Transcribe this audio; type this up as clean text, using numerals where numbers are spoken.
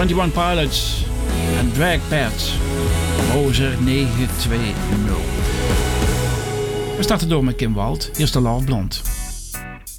21 Pilots en Drag Pet. Moser 920. We starten door met Kim Wald. Hier is de Love Blonde.